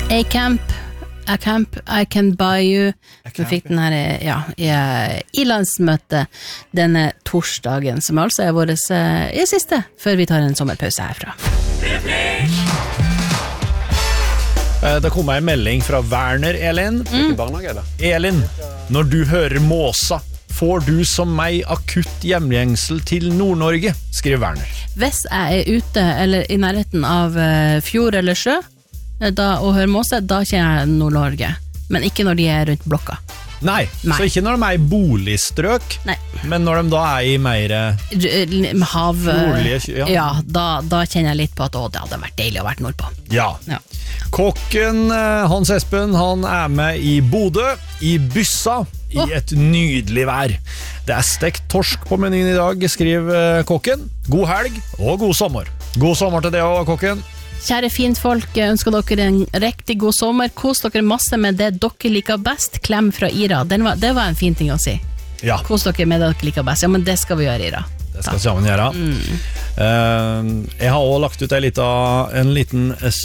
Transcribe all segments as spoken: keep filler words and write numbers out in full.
A-Camp, A-Camp, I Can Buy You. Vi fikk den her ja, i, i landsmøtet denne torsdagen, som altså er vår i siste, før vi tar en sommerpause herfra. Det kommer en melding fra Werner, Elin. Mm. Elin, når du hører måsa, får du som meg akutt hjemgjengsel til Nord-Norge, skriver Werner. Hvis jeg er ute eller i nærheten av uh, fjord eller sjø da, og hører måse, da kjenner jeg Nord-Norge. Men ikke når de er rundt blokka. Nei, Nei. Så ikke når de er i boligstrøk, Nei. Men når de da er i mer hav, rolige, ja, ja da, da kjenner jeg litt på at å, det hadde vært deilig å være nordpå. Ja. ja. Kokken Hans Espen, han er med i Bodø, i Byssa, i oh. et nydelig vær. Det er stekt torsk på menyen i dag, skriver kokken. God helg og god sommer. God sommer til det også, kokken. Kjære fint folk, ønsker dere en riktig god sommer. Kos dere masse med det dere liker best. Klem fra Ira. Den var, det var en fin ting å si. Ja. Kos dere med det dere liker best. Ja, men det skal vi gjøre, Ira. Det skal vi sammen gjøre. Mm. Uh, jeg har også lagt ut en liten, en liten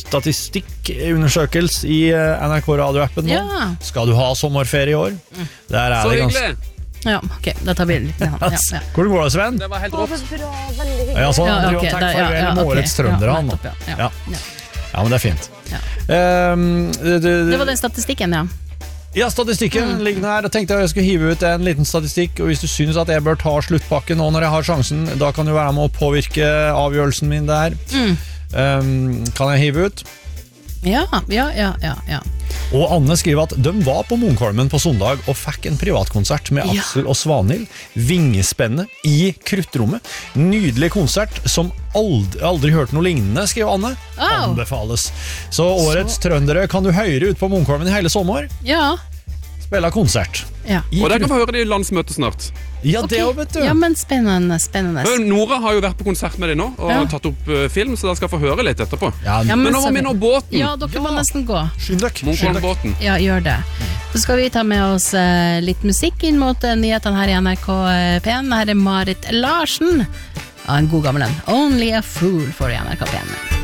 statistikkundersøkelse i N R K Radio-appen nå. Ja. Skal du ha sommerferie i år? Mm. Der er Så det hyggelig! Ganske... Ja, ok, da tar vi litt med han. Ja, ja. Hvordan går det, Sven? Det var helt rått. Ja, så ja, han okay, takk for ja, ja, okay. årets trøndere, ja, han. ja, ja, ja. Ja. ja, men det er fint. Ja. Um, det, det, det var den statistikken, ja. Ja, statistikken mm. ligger her. Jeg tenkte jeg skulle hive ut en liten statistikk, og hvis du synes at jeg bør ta sluttpakken nå når jeg har sjansen, da kan du være med å påvirke avgjørelsen min der. Mm. Um, kan jeg hive ut? Ja, ja, ja, ja, ja. Og Anne skriver at de var på Munkholmen på søndag og fikk en privatkonsert med Aksel ja. og Svanhild, Vingespenne i Kruttrommet. Nydelig konsert som aldri, aldri hørt noe lignende, skriver Anne. Oh. Anbefales. Så årets Så. trøndere kan du høre ut på Munkholmen i hele sommer. Ja. Spille konsert. Ja. Og der kan vi høre det i landsmøtet snart. Ja, okay. det også, vet du. Ja, men spennende, spennende. Nora har jo vært på konsert med deg nå, og ja. tatt opp uh, film, så dere skal få høre litt etterpå. Ja, ja, men, men nå må vi nå båten. Ja, dere må ja. nesten gå. Skynd dere. Munkholm-båten. Ja, gjør det. Så skal vi ta med oss uh, litt musikk inn mot uh, nyhetene her i N R K P en. Her er Marit Larsen. Ja, en god gammel en. Only a fool for i N R K P en.